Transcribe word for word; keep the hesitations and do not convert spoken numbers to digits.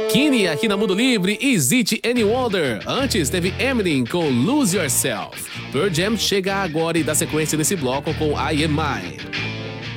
Bikini aqui na Mundo Livre e Zit Any Wonder. Antes teve Eminem com Lose Yourself. Pearl Jam chega agora e dá sequência nesse bloco com I Am Mine.